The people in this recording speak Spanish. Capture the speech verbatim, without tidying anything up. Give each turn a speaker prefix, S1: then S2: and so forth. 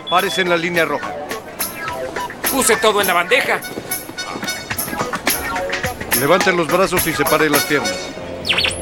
S1: Párese en la línea roja.
S2: Puse todo en la bandeja.
S1: Levante los brazos y separe las piernas.